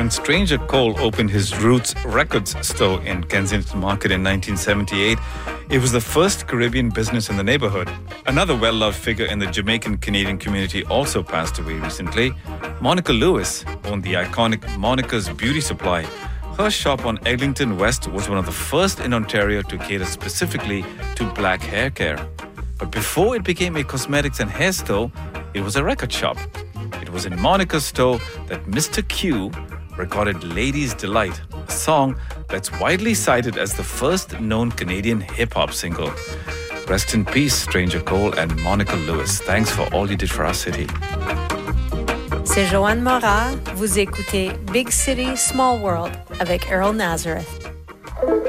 When Stranger Cole opened his Roots Records store in Kensington Market in 1978, it was the first Caribbean business in the neighborhood. Another well-loved figure in the Jamaican-Canadian community also passed away recently. Monica Lewis owned the iconic Monica's Beauty Supply. Her shop on Eglinton West was one of the first in Ontario to cater specifically to black hair care. But before it became a cosmetics and hair store, it was a record shop. It was in Monica's store that Mr. Q recorded Lady's Delight, a song that's widely cited as the first known Canadian hip-hop single. Rest in peace, Stranger Cole and Monica Lewis. Thanks for all you did for our city. C'est Joanne Morat. Vous écoutez Big City, Small World avec Earl Nazareth.